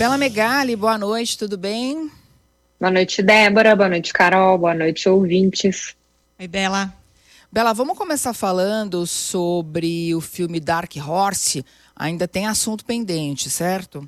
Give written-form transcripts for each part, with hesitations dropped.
Bela Megali, boa noite, tudo bem? Boa noite, Débora, boa noite, Carol, boa noite, ouvintes. Oi, Bela. Bela, vamos começar falando sobre o filme Dark Horse. Ainda tem assunto pendente, certo?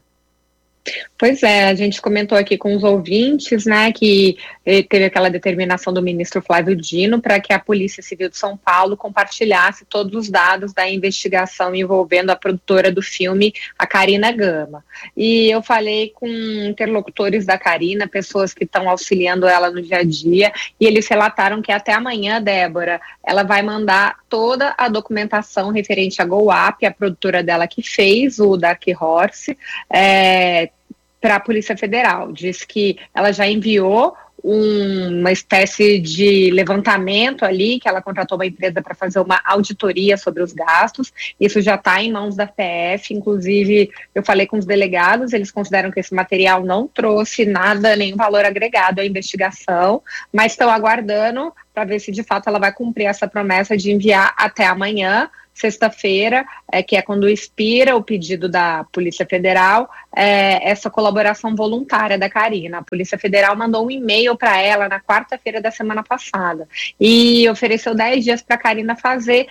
Pois é, a gente comentou aqui com os ouvintes, né, que teve aquela determinação do ministro Flávio Dino para que a Polícia Civil de São Paulo compartilhasse todos os dados da investigação envolvendo a produtora do filme, a Carina Gama. E eu falei com interlocutores da Carina, pessoas que estão auxiliando ela no dia a dia, e eles relataram que até amanhã, Débora, ela vai mandar toda a documentação referente à GoUp, a produtora dela que fez o Dark Horse, para a Polícia Federal. Diz que ela já enviou uma espécie de levantamento ali, que ela contratou uma empresa para fazer uma auditoria sobre os gastos. Isso já está em mãos da PF, inclusive eu falei com os delegados, eles consideram que esse material não trouxe nada, nenhum valor agregado à investigação, mas estão aguardando para ver se de fato ela vai cumprir essa promessa de enviar até amanhã, sexta-feira, que é quando expira o pedido da Polícia Federal, essa colaboração voluntária da Carina. A Polícia Federal mandou um e-mail para ela na quarta-feira da semana passada e ofereceu 10 dias para a Carina fazer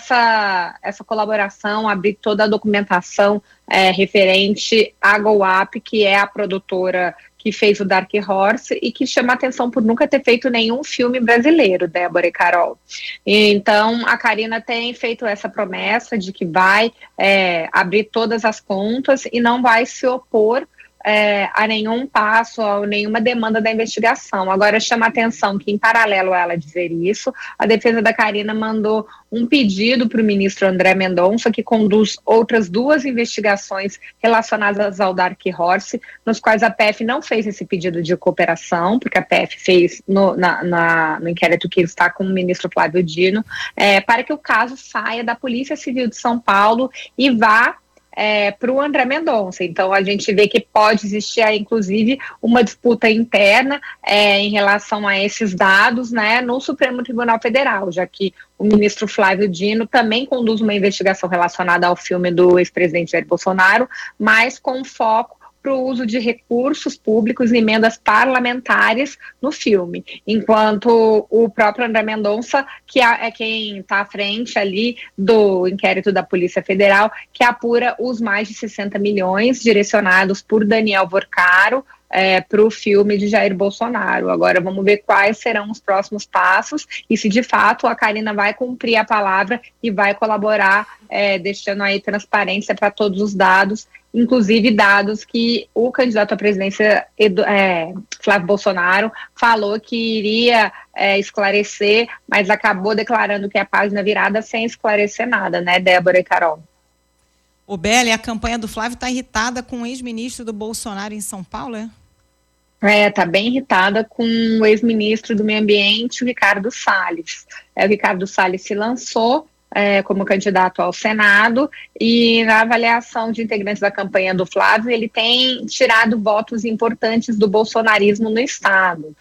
essa colaboração, abrir toda a documentação referente à GoUp, que é a produtora que fez o Dark Horse e que chama atenção por nunca ter feito nenhum filme brasileiro, Débora e Carol. Então, a Carina tem feito essa promessa de que vai abrir todas as contas e não vai se opor a nenhum passo, a nenhuma demanda da investigação. Agora, chama atenção que, em paralelo a ela dizer isso, a defesa da Carina mandou um pedido para o ministro André Mendonça, que conduz outras 2 investigações relacionadas ao Dark Horse, nos quais a PF não fez esse pedido de cooperação, porque a PF fez no inquérito que está com o ministro Flávio Dino, para que o caso saia da Polícia Civil de São Paulo e vá para o André Mendonça. Então, a gente vê que pode existir, inclusive, uma disputa interna em relação a esses dados, né, no Supremo Tribunal Federal, já que o ministro Flávio Dino também conduz uma investigação relacionada ao filme do ex-presidente Jair Bolsonaro, mas com foco para o uso de recursos públicos e emendas parlamentares no filme, enquanto o próprio André Mendonça, que é quem está à frente ali do inquérito da Polícia Federal, que apura os mais de 60 milhões direcionados por Daniel Vorcaro para o filme de Jair Bolsonaro. Agora vamos ver quais serão os próximos passos e se de fato a Carina vai cumprir a palavra e vai colaborar, deixando aí transparência para todos os dados, inclusive dados que o candidato à presidência, Flávio Bolsonaro, falou que iria esclarecer, mas acabou declarando que é a página virada sem esclarecer nada, né, Débora e Carol? O Bela, a campanha do Flávio está irritada com o ex-ministro do Bolsonaro em São Paulo, Está bem irritada com o ex-ministro do Meio Ambiente, o Ricardo Salles. O Ricardo Salles se lançou como candidato ao Senado e na avaliação de integrantes da campanha do Flávio, ele tem tirado votos importantes do bolsonarismo no estado.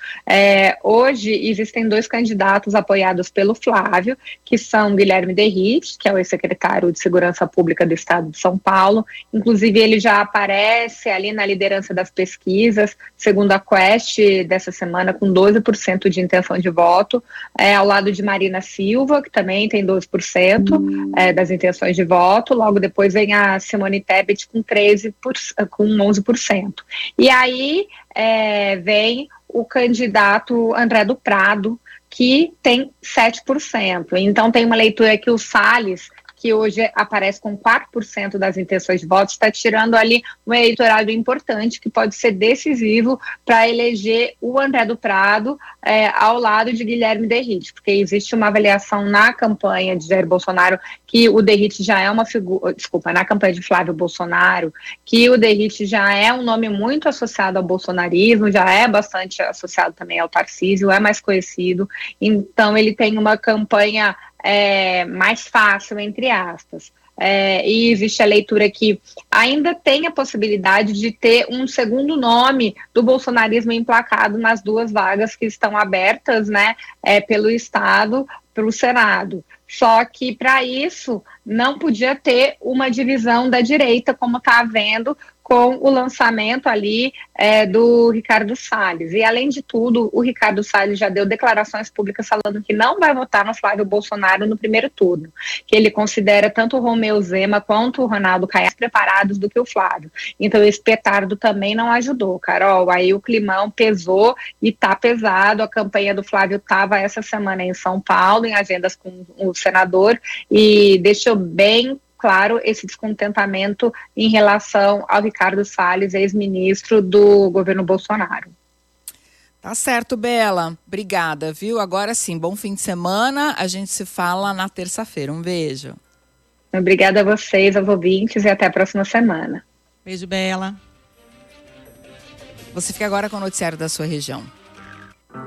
Hoje existem 2 candidatos apoiados pelo Flávio, que são Guilherme Derrit, que é o ex-secretário de Segurança Pública do estado de São Paulo, inclusive ele já aparece ali na liderança das pesquisas, segundo a Quest dessa semana, com 12% de intenção de voto, ao lado de Marina Silva, que também tem 12%, das intenções de voto. Logo depois vem a Simone Tebet com 11%. E aí vem o candidato André do Prado, que tem 7%. Então tem uma leitura que o Salles, que hoje aparece com 4% das intenções de votos, está tirando ali um eleitorado importante que pode ser decisivo para eleger o André do Prado ao lado de Guilherme Derrit, porque existe uma avaliação na campanha de Jair Bolsonaro que o Derrit já é uma figura, na campanha de Flávio Bolsonaro, que o Derrit já é um nome muito associado ao bolsonarismo, já é bastante associado também ao Tarcísio, é mais conhecido, então ele tem uma campanha mais fácil, entre aspas. E existe a leitura que ainda tem a possibilidade de ter um segundo nome do bolsonarismo emplacado nas 2 vagas que estão abertas, né, pelo Estado, pelo Senado. Só que, para isso, não podia ter uma divisão da direita, como está havendo com o lançamento ali do Ricardo Salles. E, além de tudo, o Ricardo Salles já deu declarações públicas falando que não vai votar no Flávio Bolsonaro no primeiro turno, que ele considera tanto o Romeu Zema quanto o Ronaldo Caiado preparados do que o Flávio. Então, esse petardo também não ajudou, Carol. Aí o climão pesou e está pesado. A campanha do Flávio estava essa semana em São Paulo, em agendas com o senador, e deixou bem claro esse descontentamento em relação ao Ricardo Salles, ex-ministro do governo Bolsonaro. Tá certo, Bela. Obrigada, viu? Agora sim, bom fim de semana. A gente se fala na terça-feira. Um beijo. Obrigada a vocês, aos ouvintes, e até a próxima semana. Beijo, Bela. Você fica agora com o noticiário da sua região.